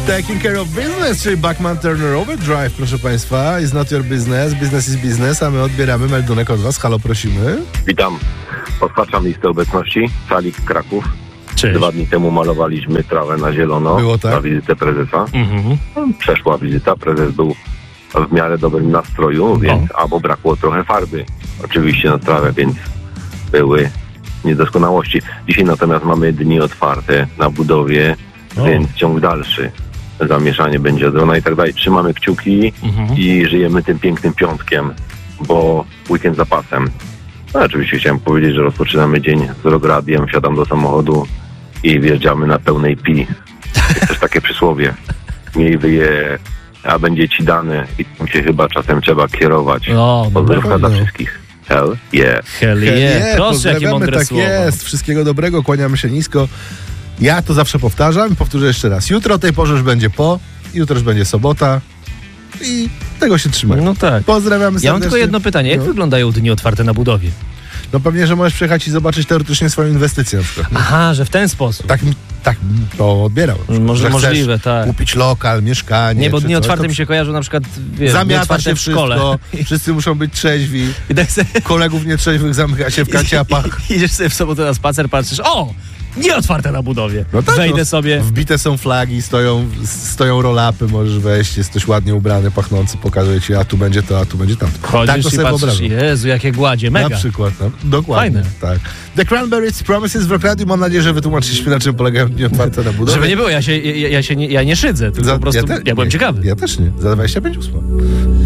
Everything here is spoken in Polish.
Taking care of business, czyli Bachman Turner Overdrive, proszę Państwa. Is not your business, business is business, a my odbieramy meldunek od Was. Halo, prosimy. Witam. Odpatrzam listę obecności. Salik Kraków. Cześć. 2 dni temu malowaliśmy trawę na zielono. Było tak? Na wizytę prezesa. Przeszła wizyta. Prezes był w miarę dobrym nastroju, więc albo brakło trochę farby. Oczywiście na trawę, więc były niedoskonałości. Dzisiaj natomiast mamy dni otwarte na budowie, więc ciąg dalszy. Zamieszanie będzie drona i tak dalej. Trzymamy kciuki i żyjemy tym pięknym piątkiem, bo weekend za pasem. No, oczywiście chciałem powiedzieć, że rozpoczynamy dzień z rogradiem, wsiadam do samochodu i wjeżdżamy na pełnej pi. Jest też takie przysłowie. Miej wyje, a będzie ci dane i tym się chyba czasem trzeba kierować. Pozdrówka dla wszystkich. Hell yeah. Hell yeah. Proszę, jakie mądre tak słowo. jest. Wszystkiego dobrego, kłaniamy się nisko. Ja to zawsze powtarzam, powtórzę jeszcze raz. Jutro o tej porze już będzie jutro już będzie sobota i tego się trzymaj. No tak. Pozdrawiamy serdecznie. Ja mam tylko jedno pytanie. Jak wyglądają dni otwarte na budowie? No pewnie, że możesz przyjechać i zobaczyć teoretycznie swoją inwestycję na przykład. Aha, że w ten sposób. Tak to odbierał. Może możliwe, tak. Kupić lokal, mieszkanie. Nie, bo czy dni coś, otwarte to mi się kojarzą na przykład, wiesz, dni zamiata otwarte się w szkole. wszystko, wszyscy muszą być trzeźwi. I tak sobie Kolegów nietrzeźwych zamyka się w kanciapach. idziesz sobie w sobotę na spacer, patrzysz, nie otwarte na budowie. No tak, wejdę sobie. Wbite są flagi, stoją roll-upy, możesz wejść, jesteś ładnie ubrany, pachnący, pokazuje ci, a tu będzie to, a tu będzie tamto. Chodzisz tak to i sobie patrzysz, wyobrażam. Jezu, jakie gładzie, mega. Na przykład, no, dokładnie. Fajne. Tak. The Cranberries Promises w Rock Radio. Mam nadzieję, że wytłumaczyliśmy, na czym polegają dni otwarte na budowie. Żeby nie było, ja nie szydzę, tylko po prostu ja byłem ciekawy. Ja też nie. Za 25 ósma.